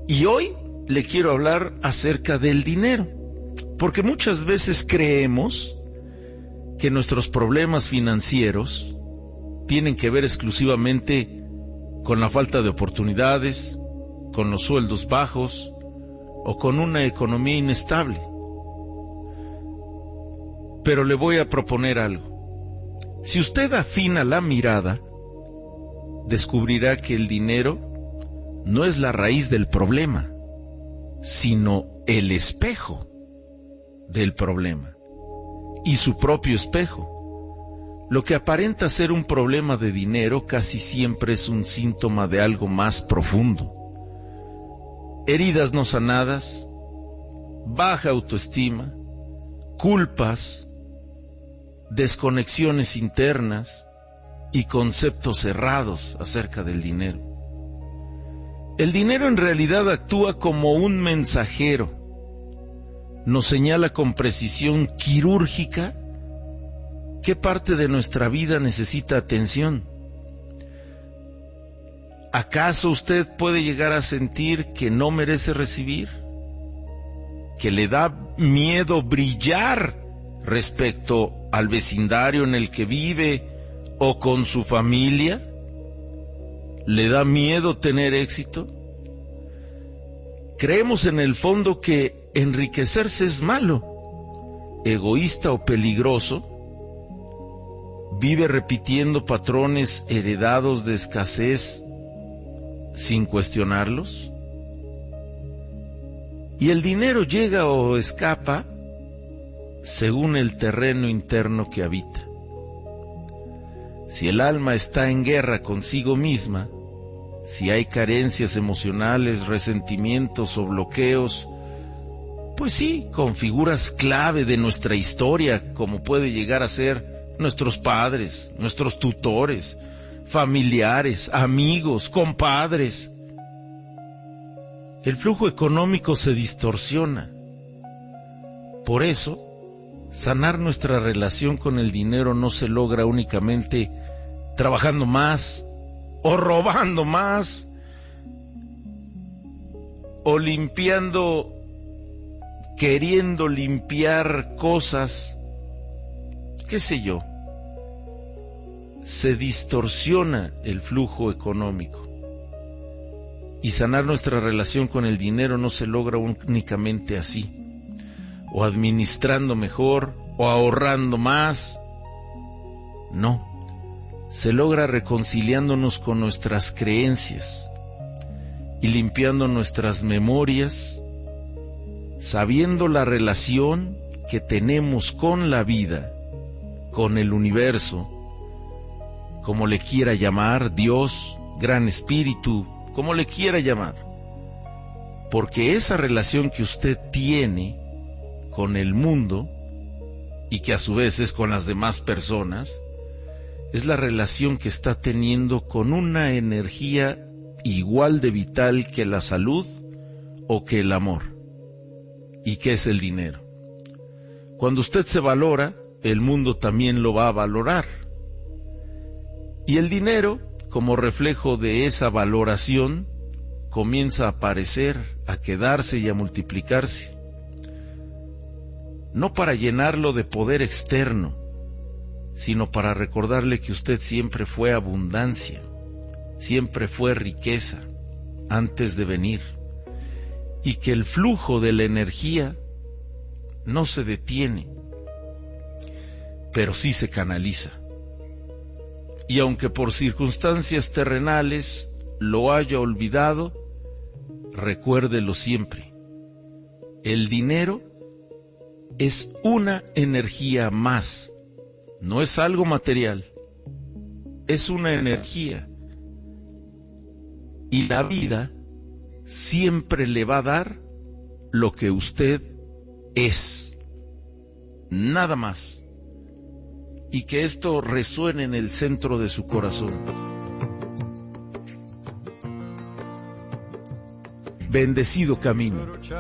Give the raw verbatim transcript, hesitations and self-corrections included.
Y hoy le quiero hablar acerca del dinero, porque muchas veces creemos que nuestros problemas financieros tienen que ver exclusivamente con la falta de oportunidades, con los sueldos bajos o con una economía inestable. Pero le voy a proponer algo. Si usted afina la mirada, descubrirá que el dinero no es la raíz del problema, sino el espejo del problema, y su propio espejo. Lo que aparenta ser un problema de dinero casi siempre es un síntoma de algo más profundo. Heridas no sanadas, baja autoestima, culpas, desconexiones internas y conceptos cerrados acerca del dinero. El dinero en realidad actúa como un mensajero. Nos señala con precisión quirúrgica qué parte de nuestra vida necesita atención. ¿Acaso usted puede llegar a sentir que no merece recibir? ¿Que le da miedo brillar respecto al vecindario en el que vive o con su familia? ¿Le da miedo tener éxito? Creemos en el fondo que enriquecerse es malo, egoísta o peligroso. Vive repitiendo patrones heredados de escasez sin cuestionarlos. Y el dinero llega o escapa según el terreno interno que habita. Si el alma está en guerra consigo misma, si hay carencias emocionales, resentimientos o bloqueos, pues sí, con figuras clave de nuestra historia, como puede llegar a ser nuestros padres, nuestros tutores, familiares, amigos, compadres, el flujo económico se distorsiona. Por eso, sanar nuestra relación con el dinero no se logra únicamente trabajando más, o robando más, o limpiando, queriendo limpiar cosas, qué sé yo. Se distorsiona el flujo económico. Y sanar nuestra relación con el dinero no se logra únicamente así, o administrando mejor, o ahorrando más. No, se logra reconciliándonos con nuestras creencias y limpiando nuestras memorias, sabiendo la relación que tenemos con la vida, con el universo, como le quiera llamar, Dios, Gran Espíritu, como le quiera llamar, porque esa relación que usted tiene con el mundo, y que a su vez es con las demás personas, es la relación que está teniendo con una energía igual de vital que la salud o que el amor, y que es el dinero. Cuando usted se valora, el mundo también lo va a valorar. Y el dinero, como reflejo de esa valoración, comienza a aparecer, a quedarse y a multiplicarse. No para llenarlo de poder externo, sino para recordarle que usted siempre fue abundancia, siempre fue riqueza antes de venir, y que el flujo de la energía no se detiene, pero sí se canaliza. Y aunque por circunstancias terrenales lo haya olvidado, recuérdelo siempre. El dinero es una energía más, no es algo material, es una energía. Y la vida siempre le va a dar lo que usted es, nada más. Y que esto resuene en el centro de su corazón. Bendecido camino.